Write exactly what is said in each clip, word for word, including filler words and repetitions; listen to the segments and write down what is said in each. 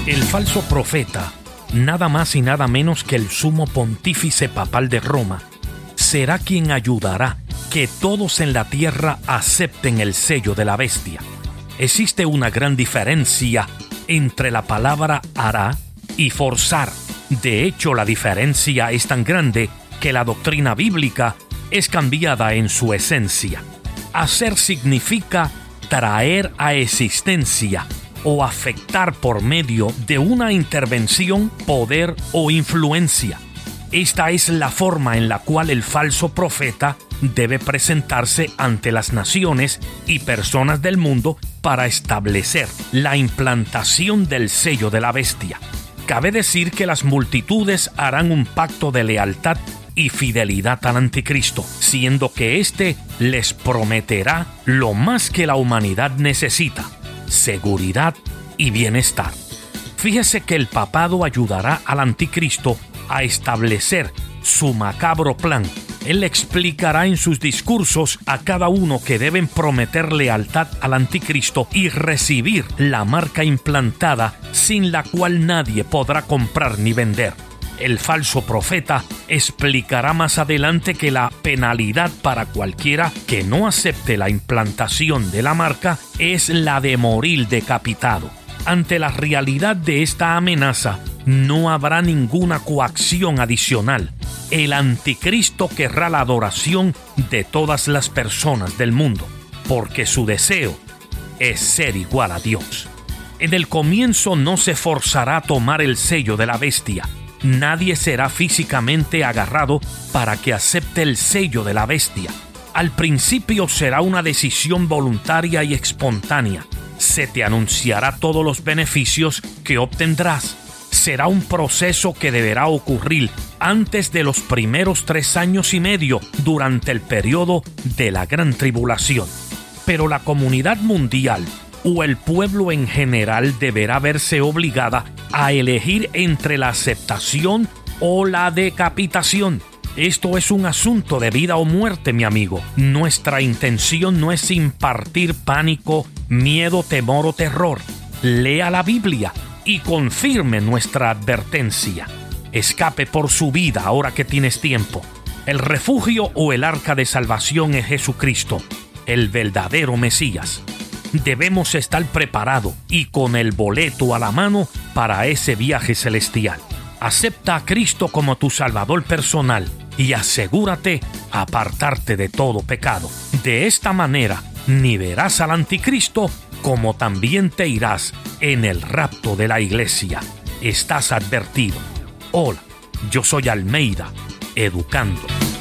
El falso profeta, nada más y nada menos que el sumo pontífice papal de Roma, será quien ayudará que todos en la tierra acepten el sello de la bestia. Existe una gran diferencia entre la palabra hará y forzar. De hecho, la diferencia es tan grande que la doctrina bíblica es cambiada en su esencia. Hacer significa traer a existencia o afectar por medio de una intervención, poder o influencia. Esta es la forma en la cual el falso profeta debe presentarse ante las naciones y personas del mundo para establecer la implantación del sello de la bestia. Cabe decir que las multitudes harán un pacto de lealtad y fidelidad al anticristo, siendo que éste les prometerá lo más que la humanidad necesita: seguridad y bienestar. Fíjese que el papado ayudará al anticristo a establecer su macabro plan. Él explicará en sus discursos a cada uno que deben prometer lealtad al anticristo y recibir la marca implantada sin la cual nadie podrá comprar ni vender. El falso profeta explicará más adelante que la penalidad para cualquiera que no acepte la implantación de la marca es la de morir decapitado. Ante la realidad de esta amenaza, no habrá ninguna coacción adicional. El anticristo querrá la adoración de todas las personas del mundo, porque su deseo es ser igual a Dios. En el comienzo no se forzará a tomar el sello de la bestia. Nadie será físicamente agarrado para que acepte el sello de la bestia. Al principio será una decisión voluntaria y espontánea. Se te anunciará todos los beneficios que obtendrás. Será un proceso que deberá ocurrir antes de los primeros tres años y medio durante el periodo de la gran tribulación. Pero la comunidad mundial o el pueblo en general deberá verse obligada a elegir entre la aceptación o la decapitación. Esto es un asunto de vida o muerte, mi amigo. Nuestra intención no es impartir pánico, miedo, temor o terror. Lea la Biblia y confirme nuestra advertencia. Escape por su vida ahora que tienes tiempo. El refugio o el arca de salvación es Jesucristo, el verdadero Mesías. Debemos estar preparados y con el boleto a la mano para ese viaje celestial. Acepta a Cristo como tu Salvador personal y asegúrate apartarte de todo pecado. De esta manera, ni verás al anticristo, como también te irás en el rapto de la iglesia. Estás advertido. Hola, yo soy Almeida, educando.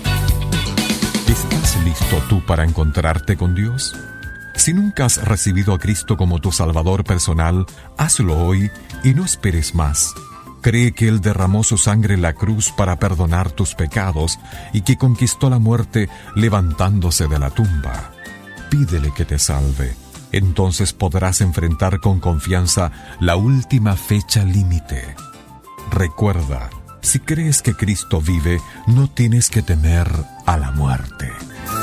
¿Estás listo tú para encontrarte con Dios? Si nunca has recibido a Cristo como tu Salvador personal, hazlo hoy y no esperes más. Cree que Él derramó su sangre en la cruz para perdonar tus pecados y que conquistó la muerte levantándose de la tumba. Pídele que te salve. Entonces podrás enfrentar con confianza la última fecha límite. Recuerda, si crees que Cristo vive, no tienes que temer a la muerte.